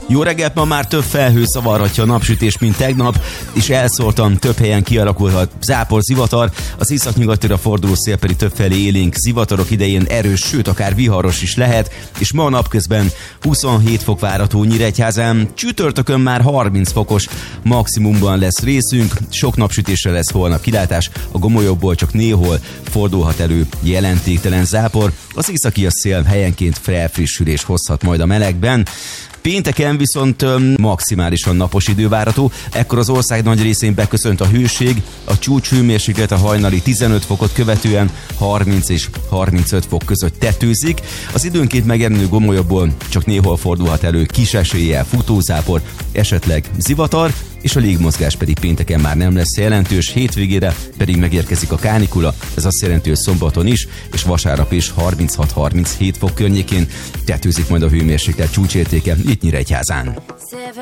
Jó reggelt, ma már több felhő szavarhatja a napsütés, mint tegnap, és elszórtan több helyen kialakulhat zápor, zivatar. Az északnyugatira forduló szél pedig többfelé élénk, zivatarok idején erős, sőt akár viharos is lehet, és ma napközben 27 fok várható Nyíregyházán, csütörtökön már 30 fokos maximumban lesz részünk, sok napsütésre lesz holnap kilátás, a Gomolyokból csak néhol fordulhat elő jelentéktelen zápor, az északi szél helyenként felfrissülés hozhat majd a melegben. Pénteken viszont maximálisan napos idő várható, ekkor az ország nagy részén beköszönt a hőség, a csúcshőmérséklet a hajnali 15 fokot követően 30 és 35 fok között tetőzik. Az időnként megjelenő Gomolyokból csak néhol fordulhat elő kis eséllyel futózápor, esetleg zivatar, és a légmozgás pedig pénteken már nem lesz jelentős, hétvégére pedig megérkezik a kánikula, ez azt jelenti, hogy szombaton is, és vasárnap is 36-37 fok környékén tetőzik majd a hőmérséklet csúcsértéke itt Nyíregyházán.